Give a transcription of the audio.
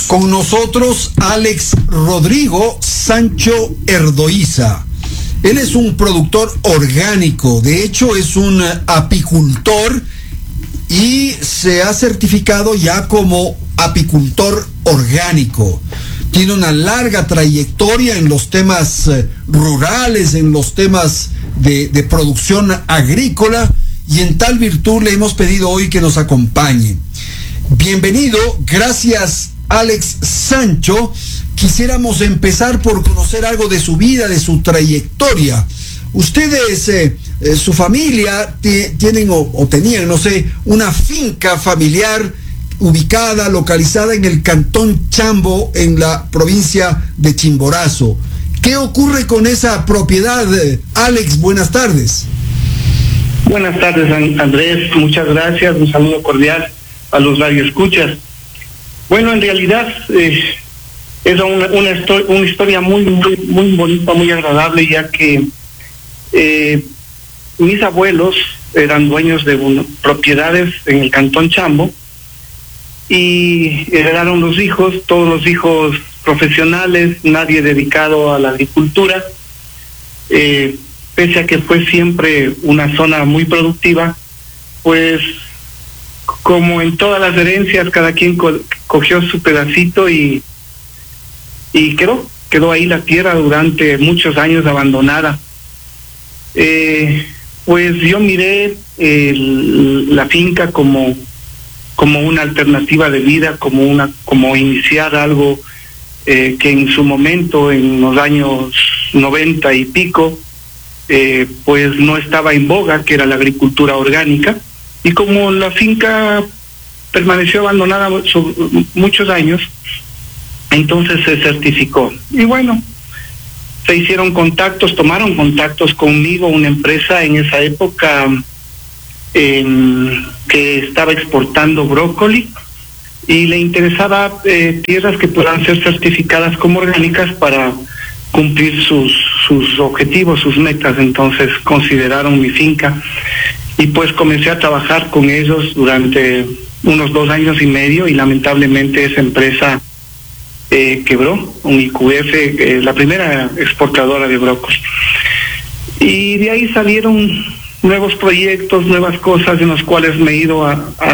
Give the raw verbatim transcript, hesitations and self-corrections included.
Con nosotros Alex Rodrigo Sancho Erdoiza. Él es un productor orgánico, de hecho es un apicultor y se ha certificado ya como apicultor orgánico. Tiene una larga trayectoria en los temas rurales, en los temas de, de producción agrícola, y en tal virtud le hemos pedido hoy que nos acompañe. Bienvenido, gracias Alex Sancho. Quisiéramos empezar por conocer algo de su vida, de su trayectoria. Ustedes, eh, eh, su familia, tienen o, o tenían, no sé, una finca familiar ubicada, localizada en el cantón Chambo, en la provincia de Chimborazo. ¿Qué ocurre con esa propiedad, eh, Alex? Buenas tardes. Buenas tardes, Andrés. Muchas gracias. Un saludo cordial a los radioescuchas. Bueno, en realidad eh, es una, una, histor- una historia muy, muy, muy bonita, muy agradable, ya que eh, mis abuelos eran dueños de un, propiedades en el cantón Chambo y heredaron los hijos, todos los hijos profesionales, nadie dedicado a la agricultura, eh, pese a que fue siempre una zona muy productiva, pues como en todas las herencias, cada quien co- cogió su pedacito y, y quedó, quedó ahí la tierra durante muchos años abandonada. Eh, pues yo miré el, la finca como, como una alternativa de vida, como una, como iniciar algo eh, que en su momento, en los años noventa y pico, eh, pues no estaba en boga, que era la agricultura orgánica. Y como la finca permaneció abandonada muchos años, entonces se certificó. Y bueno, se hicieron contactos, tomaron contactos conmigo, una empresa en esa época eh, que estaba exportando brócoli y le interesaba eh, tierras que puedan ser certificadas como orgánicas para cumplir sus, sus objetivos, sus metas. Entonces consideraron mi finca. Y pues comencé a trabajar con ellos durante unos dos años y medio y lamentablemente esa empresa eh, quebró, un I Q F, eh, la primera exportadora de brócoli. Y de ahí salieron nuevos proyectos, nuevas cosas en los cuales me he ido a, a,